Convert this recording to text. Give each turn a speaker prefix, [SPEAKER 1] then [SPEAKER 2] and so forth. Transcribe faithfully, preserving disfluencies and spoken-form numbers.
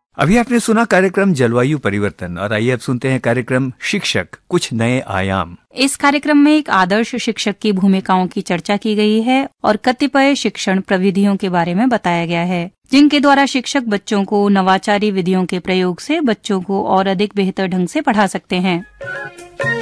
[SPEAKER 1] अभी आपने सुना कार्यक्रम जलवायु परिवर्तन और आइए अब सुनते हैं कार्यक्रम शिक्षक कुछ नए आयाम।
[SPEAKER 2] इस कार्यक्रम में एक आदर्श शिक्षक की भूमिकाओं की चर्चा की गई है और कतिपय शिक्षण प्रविधियों के बारे में बताया गया है, जिनके द्वारा शिक्षक बच्चों को नवाचारी विधियों के प्रयोग से बच्चों को और अधिक बेहतर ढंग से पढ़ा सकते हैं।